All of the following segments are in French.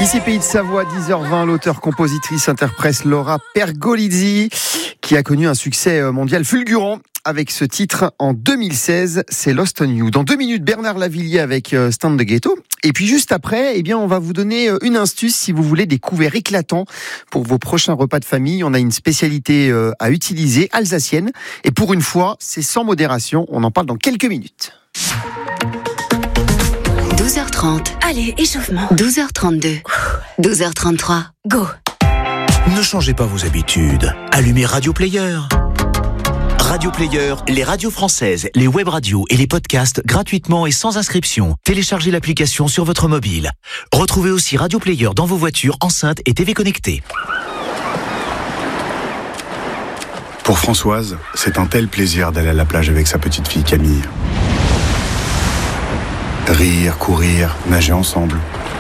Ici Pays de Savoie, 10h20, l'auteur-compositrice-interprète Laura Pergolizzi, qui a connu un succès mondial fulgurant avec ce titre en 2016, c'est Lost on You. Dans 2 minutes, Bernard Lavilliers avec Stand the Ghetto. Et puis juste après, on va vous donner une astuce si vous voulez des couverts éclatants pour vos prochains repas de famille. On a une spécialité à utiliser, alsacienne. Et pour une fois, c'est sans modération. On en parle dans quelques minutes. 12h30. Allez, échauffement. 12h32. 12h33. Go. Ne changez pas vos habitudes. Allumez Radio Player. Radio Player, les radios françaises, les web radios et les podcasts gratuitement et sans inscription. Téléchargez l'application sur votre mobile. Retrouvez aussi Radio Player dans vos voitures, enceintes et TV connectées. Pour Françoise, c'est un tel plaisir d'aller à la plage avec sa petite fille Camille. Rire, courir, nager ensemble.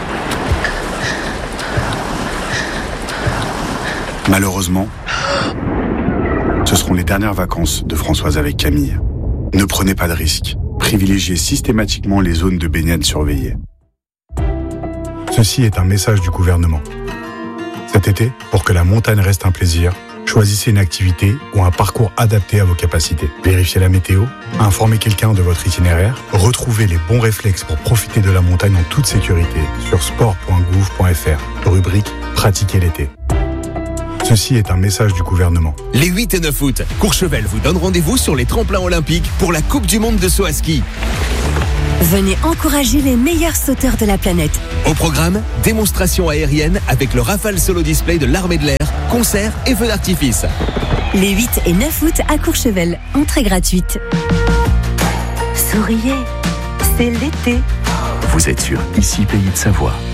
Malheureusement, ce seront les dernières vacances de Françoise avec Camille. Ne prenez pas de risques. Privilégiez systématiquement les zones de baignade surveillées. Ceci est un message du gouvernement. Cet été, pour que la montagne reste un plaisir, choisissez une activité ou un parcours adapté à vos capacités. Vérifiez la météo, informez quelqu'un de votre itinéraire, retrouvez les bons réflexes pour profiter de la montagne en toute sécurité sur sport.gouv.fr, rubrique « Pratiquer l'été ». Ceci est un message du gouvernement. Les 8 et 9 août, Courchevel vous donne rendez-vous sur les tremplins olympiques pour la Coupe du Monde de saut à ski. Venez encourager les meilleurs sauteurs de la planète. Au programme, démonstration aérienne avec le Rafale Solo Display de l'Armée de l'Air, concerts et feux d'artifice. Les 8 et 9 août à Courchevel, entrée gratuite. Souriez, c'est l'été. Vous êtes sur Ici Pays de Savoie.